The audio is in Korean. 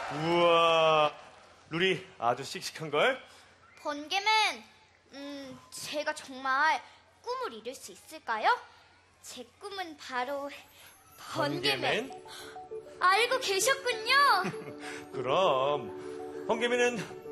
우와, 룰이 아주 씩씩한걸? 번개맨, 제가 정말 꿈을 이룰 수 있을까요? 제 꿈은 바로 번개맨. 알고 계셨군요. 그럼 번개맨은